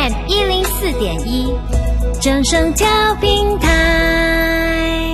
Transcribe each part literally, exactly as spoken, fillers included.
M 一零四点一，正声调频台。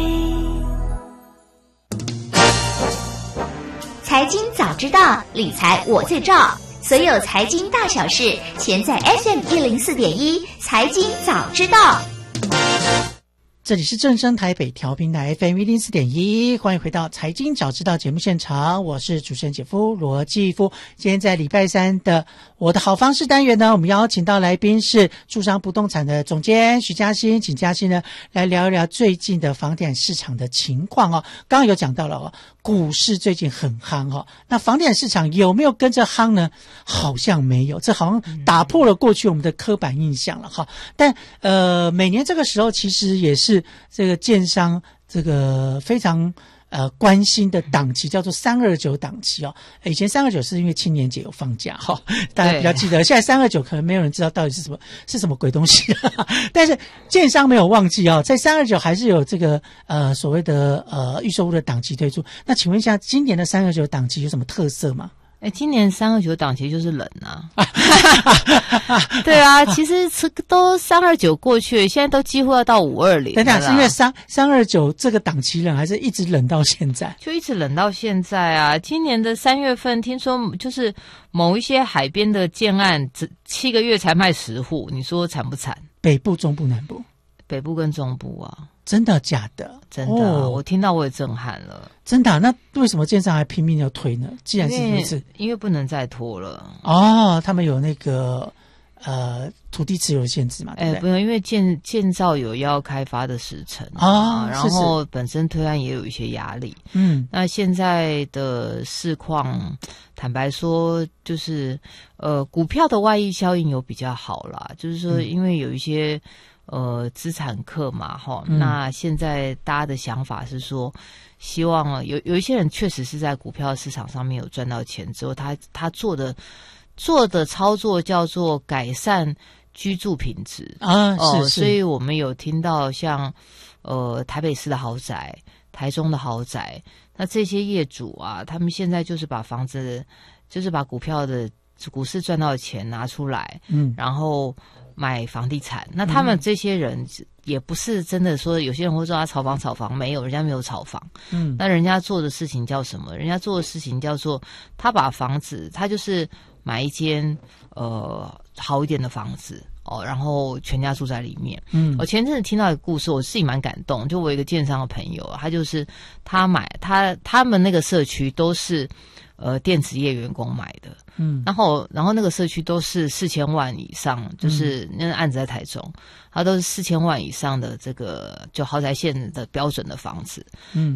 财经早知道，理财我最照。所有财经大小事，全在 F M 一零四点一财经早知道。 这里是正声台北调频台 F M 一零四点一，欢迎回到财经早知道节目现场，我是主持人姐夫罗继夫。今天在礼拜三的我的好方式单元呢，我们邀请到来宾是住商不动产的总监徐嘉欣，请嘉欣呢来聊一聊最近的房地产市场的情况哦。刚刚有讲到了哦，股市最近很夯哦，那房地产市场有没有跟着夯呢？好像没有，这好像打破了过去我们的刻板印象了哈。但呃，每年这个时候其实也是这个建商这个非常呃关心的档期，叫做三二九档期哦。以前三二九是因为青年节有放假哈、哦，大家比较记得。现在三二九可能没有人知道到底是什么是什么鬼东西，但是建商没有忘记哦，在三二九还是有这个呃所谓的呃预售屋的档期推出。那请问一下，今年的三二九档期有什么特色吗？ 哎，今年三二九档其实就是冷啊，对啊，其实都三二九过去了，现在都几乎要到五二零。 等等，是因为三三二九这个档期冷，还是一直冷到现在？ 就一直冷到现在啊！今年的三月份，听说就是某一些海边的建案，只七个月才卖十户，你说惨不惨？ 北部、中部、南部？ 北部跟中部啊。 真的假的？ 真的、啊哦，我听到我也震撼了。 真的、啊？那为什么建商还拼命要推呢？既然是如此， 因为不能再拖了。 哦，他们有那个呃土地持有限制嘛？对不对？ 哎，不用，因为建建造有要开发的时程啊、 哦，然后本身推案也有一些压力。嗯，那现在的市况，坦白说，就是呃，股票的外溢效应有比较好啦，就是说，因为有一些。嗯呃，资产客嘛，哈、嗯，那现在大家的想法是说，希望有有一些人确实是在股票市场上面有赚到钱之后，他他做的做的操作叫做改善居住品质啊，是是、 呃，所以我们有听到像呃台北市的豪宅、台中的豪宅，那这些业主啊，他们现在就是把房子，就是把股票的股市赚到的钱拿出来，嗯，然后。买房地产，那他们这些人也不是真的说，有些人会说他炒房炒房，没有，人家没有炒房，嗯，那人家做的事情叫什么？人家做的事情叫做他把房子，他就是买一间呃好一点的房子哦，然后全家住在里面。嗯，我前阵子听到一个故事，我自己蛮感动，就我一个建商的朋友，他就是他买他他们那个社区都是。呃，电子业员工买的，嗯，然后，然后那个社区都是四千万以上，就是那个案子在台中，它都是四千万以上的这个就豪宅线的标准的房子，嗯。